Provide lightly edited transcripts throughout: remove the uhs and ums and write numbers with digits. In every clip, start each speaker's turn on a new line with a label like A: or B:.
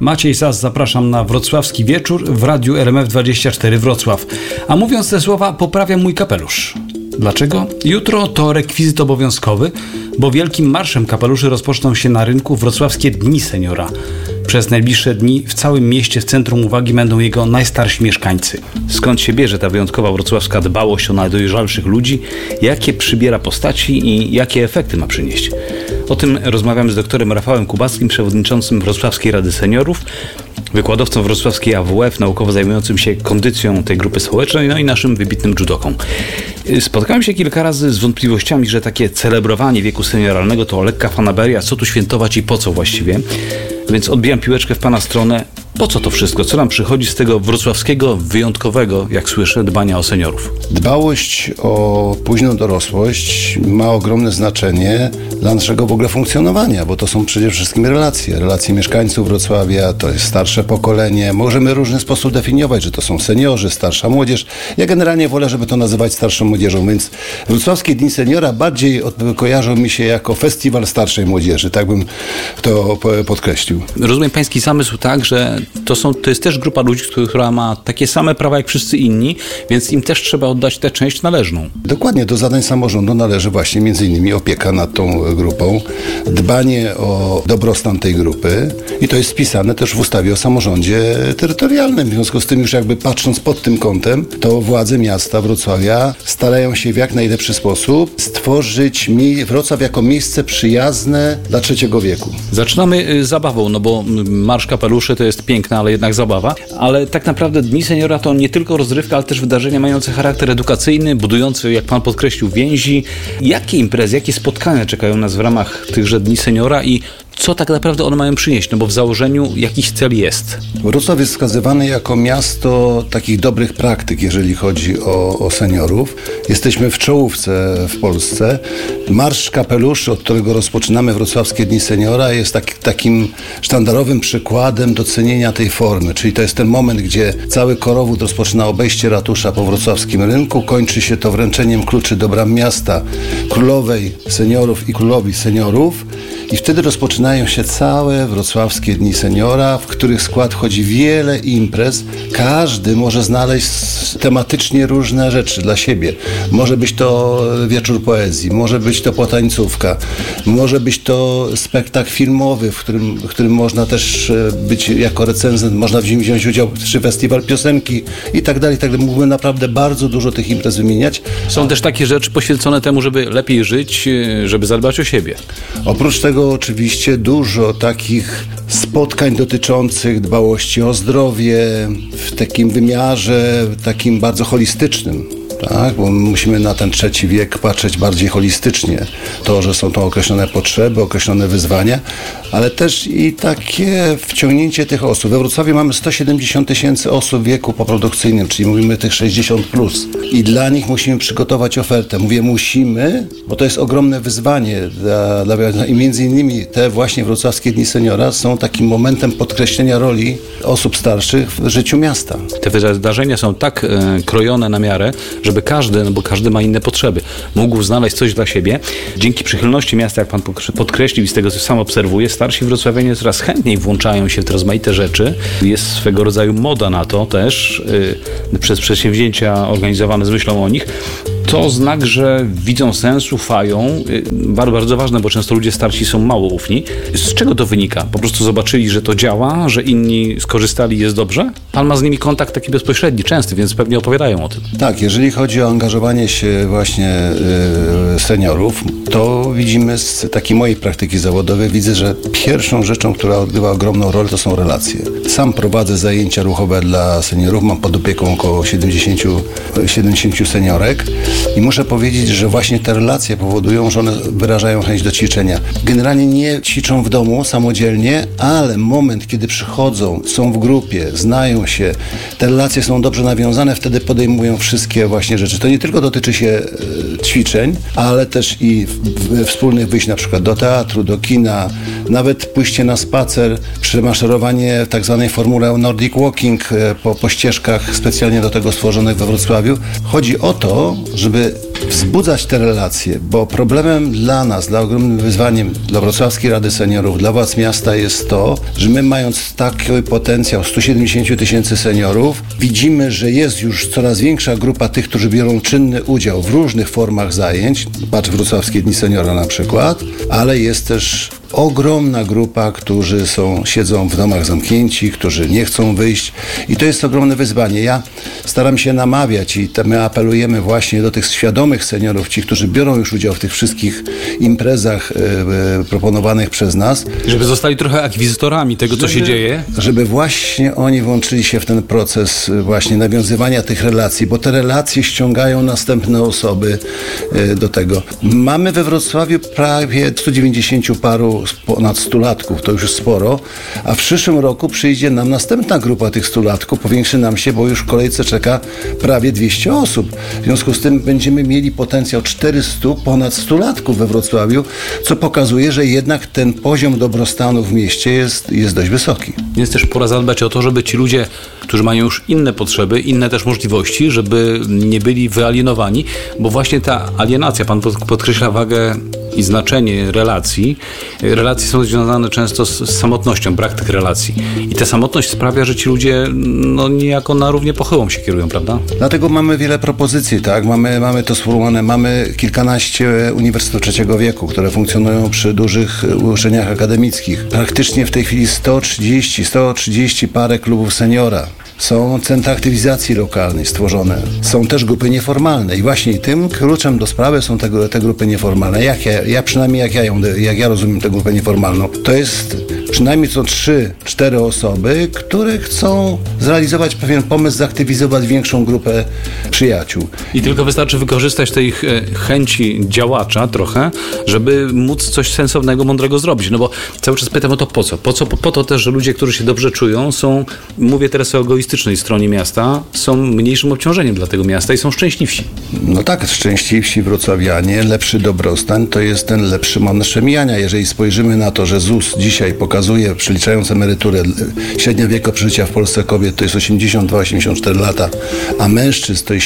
A: Maciej Sas, zapraszam na wrocławski wieczór w Radiu RMF24 Wrocław. A mówiąc te słowa, poprawiam mój kapelusz. Dlaczego? Jutro to rekwizyt obowiązkowy, bo wielkim marszem kapeluszy rozpoczną się na rynku wrocławskie Dni Seniora. Przez najbliższe dni w całym mieście w centrum uwagi będą jego najstarsi mieszkańcy. Skąd się bierze ta wyjątkowa wrocławska dbałość o najdojrzalszych ludzi, jakie przybiera postaci i jakie efekty ma przynieść? O tym rozmawiamy z doktorem Rafałem Kubackim, przewodniczącym Wrocławskiej Rady Seniorów, wykładowcą wrocławskiej AWF, naukowo zajmującym się kondycją tej grupy społecznej, no i naszym wybitnym judoką. Spotkałem się kilka razy z wątpliwościami, że takie celebrowanie wieku senioralnego to lekka fanaberia, co tu świętować i po co właściwie. Więc odbijam piłeczkę w Pana stronę. Po co to wszystko? Co nam przychodzi z tego wrocławskiego, wyjątkowego, jak słyszę, dbania o seniorów?
B: Dbałość o późną dorosłość ma ogromne znaczenie dla naszego w ogóle funkcjonowania, bo to są przede wszystkim relacje. Relacje mieszkańców Wrocławia, to jest starsze pokolenie. Możemy w różny sposób definiować, że to są seniorzy, starsza młodzież. Ja generalnie wolę, żeby to nazywać starszą młodzieżą, więc Wrocławskie Dni Seniora bardziej kojarzą mi się jako festiwal starszej młodzieży. Tak bym to podkreślił.
A: Rozumiem pański zamysł tak, że to jest też grupa ludzi, która ma takie same prawa jak wszyscy inni, więc im też trzeba oddać tę część należną.
B: Dokładnie, do zadań samorządu należy właśnie m.in. opieka nad tą grupą, dbanie o dobrostan tej grupy i to jest wpisane też w ustawie o samorządzie terytorialnym. W związku z tym już jakby patrząc pod tym kątem, to władze miasta Wrocławia starają się w jak najlepszy sposób stworzyć Wrocław jako miejsce przyjazne dla trzeciego wieku.
A: Zaczynamy zabawą, no bo Marsz Kapeluszy to jest piękna, ale jednak zabawa. Ale tak naprawdę Dni Seniora to nie tylko rozrywka, ale też wydarzenia mające charakter edukacyjny, budujące, jak pan podkreślił, więzi. Jakie imprezy, jakie spotkania czekają nas w ramach tychże Dni Seniora i co tak naprawdę one mają przynieść? No bo w założeniu jakiś cel jest.
B: Wrocław jest wskazywany jako miasto takich dobrych praktyk, jeżeli chodzi o seniorów. Jesteśmy w czołówce w Polsce. Marsz Kapeluszy, od którego rozpoczynamy Wrocławskie Dni Seniora, jest takim sztandarowym przykładem docenienia tej formy. Czyli to jest ten moment, gdzie cały korowód rozpoczyna obejście ratusza po wrocławskim rynku. Kończy się to wręczeniem kluczy do bram miasta królowej seniorów i królowi seniorów. I wtedy rozpoczynają się całe Wrocławskie Dni Seniora, w których skład wchodzi wiele imprez. Każdy może znaleźć tematycznie różne rzeczy dla siebie. Może być to wieczór poezji, może być to potańcówka, może być to spektakl filmowy, w którym można też być jako recenzent, można wziąć udział czy festiwal piosenki i tak dalej. Mógłbym naprawdę bardzo dużo tych imprez wymieniać.
A: Są też takie rzeczy poświęcone temu, żeby lepiej żyć, żeby zadbać o siebie.
B: Oprócz tego oczywiście dużo takich spotkań dotyczących dbałości o zdrowie w takim wymiarze, takim bardzo holistycznym. Tak, bo musimy na ten trzeci wiek patrzeć bardziej holistycznie. To, że są to określone potrzeby, określone wyzwania, ale też i takie wciągnięcie tych osób. We Wrocławiu mamy 170 000 osób w wieku poprodukcyjnym, czyli mówimy tych 60+. I dla nich musimy przygotować ofertę. Mówię musimy, bo to jest ogromne wyzwanie. I między innymi te właśnie Wrocławskie Dni Seniora są takim momentem podkreślenia roli osób starszych w życiu miasta.
A: Te wydarzenia są tak krojone na miarę, żeby każdy, no bo każdy ma inne potrzeby, mógł znaleźć coś dla siebie. Dzięki przychylności miasta, jak pan podkreślił i z tego, co sam obserwuję, starsi wrocławianie coraz chętniej włączają się w te rozmaite rzeczy. Jest swego rodzaju moda na to też przez przedsięwzięcia organizowane z myślą o nich. To znak, że widzą sens, ufają. Bardzo ważne, bo często ludzie starsi są mało ufni. Z czego to wynika? Po prostu zobaczyli, że to działa, że inni skorzystali i jest dobrze? Pan ma z nimi kontakt taki bezpośredni, częsty, więc pewnie opowiadają o tym.
B: Tak, jeżeli chodzi o angażowanie się właśnie seniorów, to widzimy z takiej mojej praktyki zawodowej, widzę, że pierwszą rzeczą, która odgrywa ogromną rolę, to są relacje. Sam prowadzę zajęcia ruchowe dla seniorów, mam pod opieką około 70 seniorek. I muszę powiedzieć, że właśnie te relacje powodują, że one wyrażają chęć do ćwiczenia. Generalnie nie ćwiczą w domu samodzielnie, ale moment, kiedy przychodzą, są w grupie, znają się, te relacje są dobrze nawiązane, wtedy podejmują wszystkie właśnie rzeczy. To nie tylko dotyczy się ćwiczeń, ale też i wspólnych wyjść na przykład do teatru, do kina, nawet pójście na spacer, przemaszerowanie w tak zwanej formule Nordic Walking po ścieżkach specjalnie do tego stworzonych we Wrocławiu. Chodzi o to, żeby wzbudzać te relacje, bo problemem dla nas, ogromnym wyzwaniem dla Wrocławskiej Rady Seniorów, dla władz miasta jest to, że my mając taki potencjał 170 tysięcy seniorów, widzimy, że jest już coraz większa grupa tych, którzy biorą czynny udział w różnych formach zajęć, patrz Wrocławskie Dni Seniora na przykład, ale jest też ogromna grupa, którzy siedzą w domach zamknięci, którzy nie chcą wyjść i to jest ogromne wyzwanie. Ja staram się namawiać i my apelujemy właśnie do tych świadomych seniorów, ci, którzy biorą już udział w tych wszystkich imprezach proponowanych przez nas.
A: Żeby zostali trochę akwizytorami tego, co się dzieje.
B: Żeby właśnie oni włączyli się w ten proces właśnie nawiązywania tych relacji, bo te relacje ściągają następne osoby do tego. Mamy we Wrocławiu prawie 190 paru ponad 100-latków, to już jest sporo, a w przyszłym roku przyjdzie nam następna grupa tych 100-latków, powiększy nam się, bo już w kolejce czeka prawie 200 osób. W związku z tym będziemy mieli potencjał 400 ponad 100-latków we Wrocławiu, co pokazuje, że jednak ten poziom dobrostanu w mieście jest dość wysoki.
A: Jest też pora zadbać o to, żeby ci ludzie, którzy mają już inne potrzeby, inne też możliwości, żeby nie byli wyalienowani, bo właśnie ta alienacja, pan podkreśla wagę i znaczenie relacji. Relacje są związane często z samotnością, brak tych relacji. I ta samotność sprawia, że ci ludzie niejako na równie pochyłą się kierują, prawda?
B: Dlatego mamy wiele propozycji, tak? Mamy to sformułowane, mamy kilkanaście uniwersytetów trzeciego wieku, które funkcjonują przy dużych uczelniach akademickich. Praktycznie w tej chwili 130 parę klubów seniora. Są centra aktywizacji lokalnej stworzone. Są też grupy nieformalne i właśnie tym kluczem do sprawy są te grupy nieformalne. Jak ja rozumiem tę grupę nieformalną, to jest przynajmniej co 3-4 osoby, które chcą zrealizować pewien pomysł, zaktywizować większą grupę przyjaciół.
A: I tylko wystarczy wykorzystać tej chęci działacza trochę, żeby móc coś sensownego, mądrego zrobić. No bo cały czas pytam o to po co? Po to też, że ludzie, którzy się dobrze czują, są, mówię teraz o egoistycznej stronie miasta, są mniejszym obciążeniem dla tego miasta i są szczęśliwsi.
B: No tak, szczęśliwsi wrocławianie, lepszy dobrostan to jest ten lepszy moment przemijania. Jeżeli spojrzymy na to, że ZUS dzisiaj pokazuje, przeliczając emeryturę, średnia wieku przeżycia w Polsce kobiet to jest 82-84 lata, a mężczyzn to jest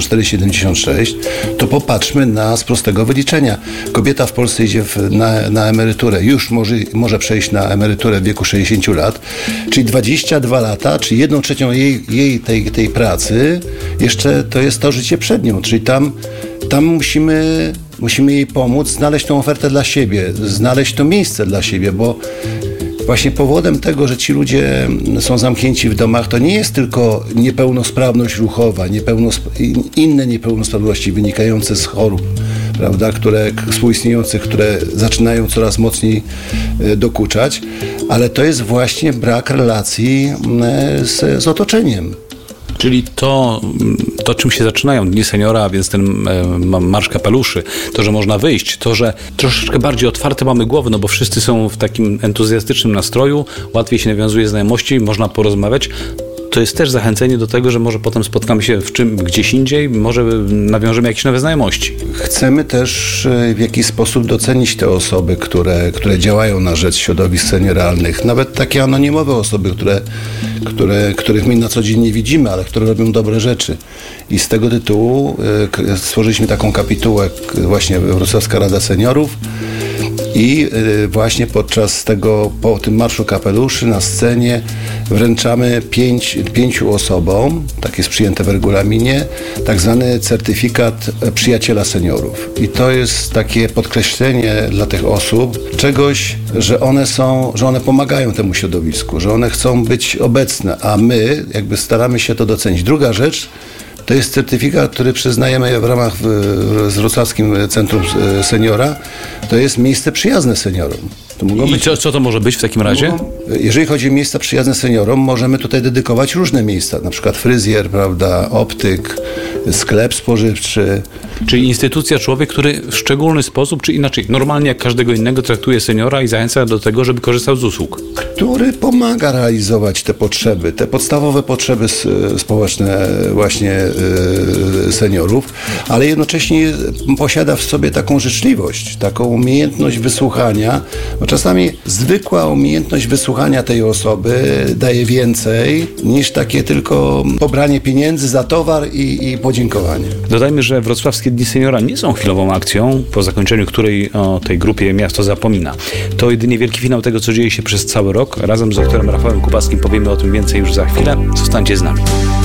B: 74-76, to popatrzmy z prostego wyliczenia. Kobieta w Polsce idzie na emeryturę, już może przejść na emeryturę w wieku 60 lat, czyli 22 lata, czyli 1/3 jej tej pracy, jeszcze to jest to życie przed nią, czyli tam musimy jej pomóc znaleźć tą ofertę dla siebie, znaleźć to miejsce dla siebie, bo właśnie powodem tego, że ci ludzie są zamknięci w domach, to nie jest tylko niepełnosprawność ruchowa, inne niepełnosprawności wynikające z chorób, prawda, współistniejących, które zaczynają coraz mocniej dokuczać, ale to jest właśnie brak relacji z otoczeniem.
A: Czyli to, czym się zaczynają Dni Seniora, a więc ten marsz kapeluszy, to, że można wyjść, to, że troszeczkę bardziej otwarte mamy głowy, no bo wszyscy są w takim entuzjastycznym nastroju, łatwiej się nawiązuje znajomości, można porozmawiać. To jest też zachęcenie do tego, że może potem spotkamy się gdzieś indziej, może nawiążemy jakieś nowe znajomości.
B: Chcemy też w jakiś sposób docenić te osoby, które działają na rzecz środowisk senioralnych, nawet takie anonimowe osoby, których my na co dzień nie widzimy, ale które robią dobre rzeczy. I z tego tytułu stworzyliśmy taką kapitułę właśnie Wrocławska Rada Seniorów i właśnie po tym Marszu Kapeluszy na scenie wręczamy 5 osobom, tak jest przyjęte w regulaminie, tak zwany certyfikat przyjaciela seniorów. I to jest takie podkreślenie dla tych osób czegoś, że one pomagają temu środowisku, że one chcą być obecne, a my jakby staramy się to docenić. Druga rzecz, to jest certyfikat, który przyznajemy w ramach z Wrocławskim Centrum Seniora. To jest miejsce przyjazne seniorom.
A: Co to może być w takim razie?
B: Jeżeli chodzi o miejsca przyjazne seniorom, możemy tutaj dedykować różne miejsca, na przykład fryzjer, prawda, optyk, sklep spożywczy.
A: Czyli instytucja, człowiek, który w szczególny sposób, czy inaczej, normalnie jak każdego innego traktuje seniora i zachęca do tego, żeby korzystał z usług.
B: Który pomaga realizować te potrzeby, te podstawowe potrzeby społeczne właśnie seniorów, ale jednocześnie posiada w sobie taką życzliwość, taką umiejętność wysłuchania, bo Czasami zwykła umiejętność wysłuchania tej osoby daje więcej niż takie tylko pobranie pieniędzy za towar i podziękowanie.
A: Dodajmy, że Wrocławskie Dni Seniora nie są chwilową akcją, po zakończeniu której o tej grupie miasto zapomina. To jedynie wielki finał tego, co dzieje się przez cały rok. Razem z doktorem Rafałem Kubackim powiemy o tym więcej już za chwilę. Zostańcie z nami.